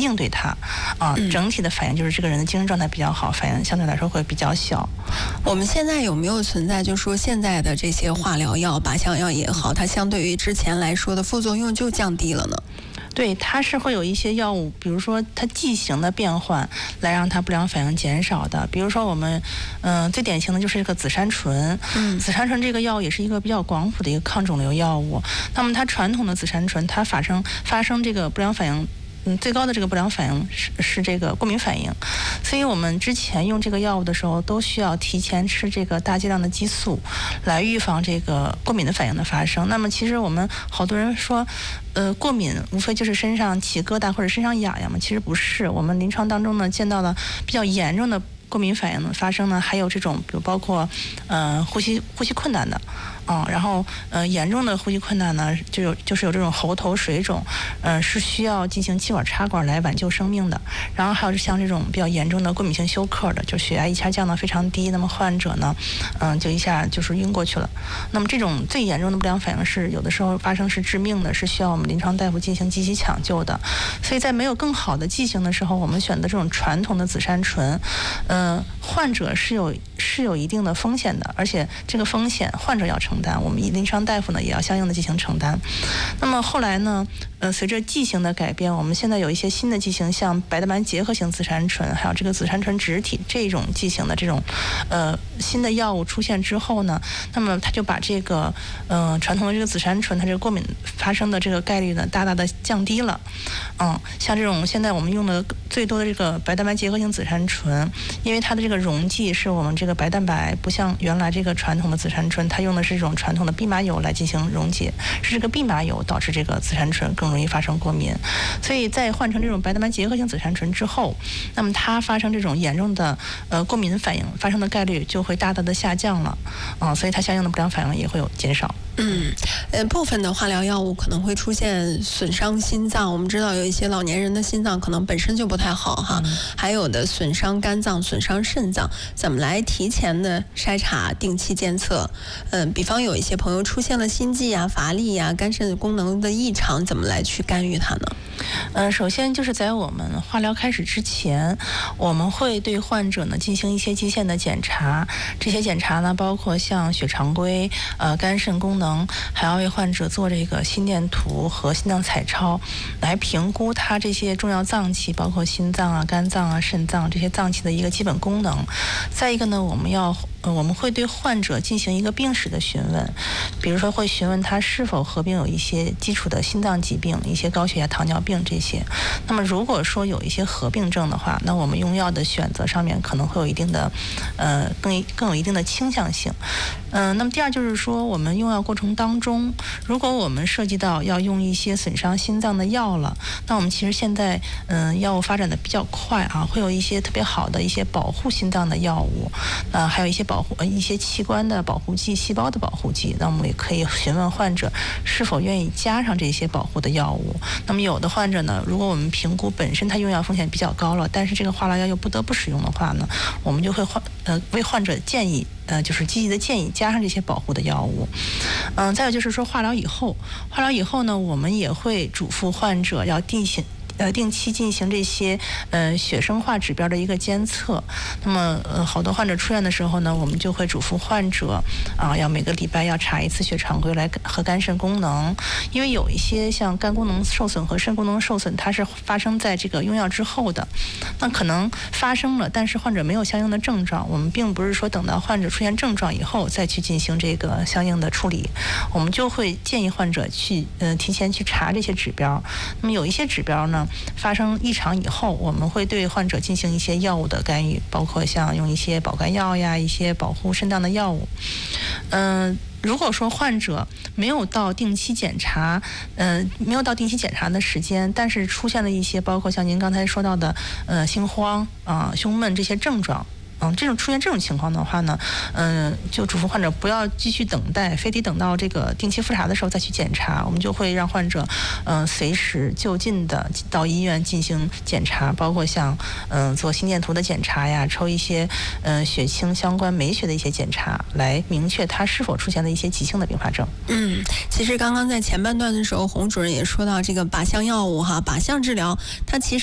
应对它整体的反应就是这个人的精神状态比较好，反应相对来说会比较小。 我们现在有没有存在就是说现在的这些化疗药、靶向药也好，它相对于之前来说的副作用就降低了呢？ 对，它是会有一些药物，比如说它剂型的变换，来让它不良反应减少的。比如说我们，最典型的就是这个紫杉醇。紫杉醇这个药也是一个比较广谱的一个抗肿瘤药物。那么它传统的紫杉醇，它发生这个不良反应。最高的这个不良反应是这个过敏反应，所以我们之前用这个药物的时候，都需要提前吃这个大剂量的激素，来预防这个过敏的反应的发生。那么其实我们好多人说，过敏无非就是身上起疙瘩或者身上痒痒嘛，其实不是。我们临床当中呢，见到了比较严重的过敏反应的发生呢，还有这种比如包括呼吸困难的。然后严重的呼吸困难呢，就是有这种喉头水肿，是需要进行气管插管来挽救生命的。然后还有像这种比较严重的过敏性休克的，就血压一下降到非常低，那么患者呢，就一下就是晕过去了。那么这种最严重的不良反应是有的时候发生是致命的，是需要我们临床大夫进行积极抢救的。所以在没有更好的剂型的时候，我们选择这种传统的紫杉醇，患者是有一定的风险的，而且这个风险患者要承担，我们临床大夫呢也要相应的进行承担。那么后来呢，随着剂型的改变，我们现在有一些新的剂型，像白德曼结合型紫杉醇，还有这个紫杉醇酯体这种剂型的这种新的药物出现之后呢，那么它就把这个传统的这个紫杉醇它这个过敏发生的这个概率呢大大的降低了。像这种现在我们用的最多的这个白德曼结合型紫杉醇，因为它的这个溶剂是我们这个白蛋白，不像原来这个传统的紫杉醇，它用的是这种传统的蓖麻油来进行溶解，是这个蓖麻油导致这个紫杉醇更容易发生过敏。所以在换成这种白蛋白结合型紫杉醇之后，那么它发生这种严重的过敏反应发生的概率就会大大的下降了。所以它相应的不良反应也会有减少。 部分的化疗药物可能会出现损伤心脏，我们知道有一些老年人的心脏可能本身就不太好哈，还有的损伤肝脏、损伤肾脏，怎么来提前的筛查、定期监测？比方有一些朋友出现了心悸啊、乏力啊、肝肾功能的异常，怎么来去干预它呢？ 首先就是在我们化疗开始之前，我们会对患者呢进行一些基线的检查。这些检查呢，包括像血常规、肝肾功能，还要为患者做这个心电图和心脏彩超，来评估他这些重要脏器，包括心脏啊、肝脏啊、肾脏这些脏器的一个基本功能。再一个呢，我们会对患者进行一个病史的询问，比如说会询问他是否合并有一些基础的心脏疾病、一些高血压、糖尿病这些。那么如果说有一些合并症的话，那我们用药的选择上面可能会有一定的更有一定的倾向性。那么第二就是说，我们用药过程当中，如果我们涉及到要用一些损伤心脏的药了，那我们其实现在药物发展的比较快啊，会有一些特别好的一些保护心脏的药物，还有一些一些器官的保护剂、细胞的保护剂。那我们也可以询问患者是否愿意加上这些保护的药物。那么有的患者呢，如果我们评估本身他用药风险比较高了，但是这个化疗药又不得不使用的话呢，我们就会为患者建议就是积极的建议加上这些保护的药物。再有就是说化疗以后呢，我们也会嘱咐患者要定期进行这些血生化指标的一个监测。那么好多患者出院的时候呢，我们就会嘱咐患者要每个礼拜要查一次血常规来和肝肾功能，因为有一些像肝功能受损和肾功能受损，它是发生在这个用药之后的。那可能发生了，但是患者没有相应的症状，我们并不是说等到患者出现症状以后再去进行这个相应的处理，我们就会建议患者去提前去查这些指标。那么有一些指标呢发生异常以后，我们会对患者进行一些药物的干预，包括像用一些保肝药呀、一些保护肾脏的药物。如果说患者没有到定期检查的时间，但是出现了一些包括像您刚才说到的心慌胸闷这些症状，出现这种情况的话呢，就嘱咐患者不要继续等待，非得等到这个定期复查的时候再去检查。我们就会让患者随时就近的到医院进行检查，包括像做心电图的检查呀，抽一些血清相关酶血的一些检查，来明确他是否出现了一些急性的并发症。 其实刚刚在前半段的时候，洪主任也说到这个靶向药物靶向治疗，它其实